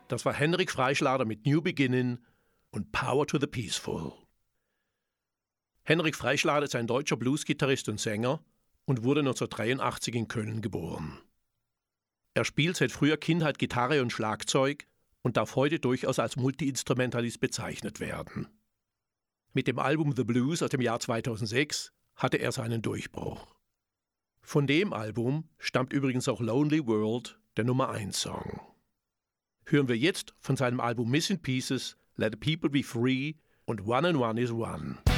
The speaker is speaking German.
Das war Henrik Freischlader mit New Beginning und Power to the Peaceful. Henrik Freischlader ist ein deutscher Bluesgitarrist und Sänger und wurde 1983 in Köln geboren. Er spielt seit früher Kindheit Gitarre und Schlagzeug und darf heute durchaus als Multi-Instrumentalist bezeichnet werden. Mit dem Album The Blues aus dem Jahr 2006 hatte er seinen Durchbruch. Von dem Album stammt übrigens auch Lonely World, der Nummer-1-Song. Hören wir jetzt von seinem Album Missing Pieces, Let the People Be Free und One and One is One.